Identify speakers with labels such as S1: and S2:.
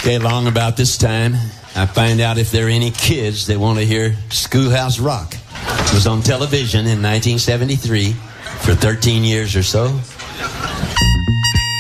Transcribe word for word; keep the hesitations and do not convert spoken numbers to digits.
S1: Okay, along about this time, I find out if there are any kids that want to hear Schoolhouse Rock. It was on television in nineteen seventy-three for thirteen years or so.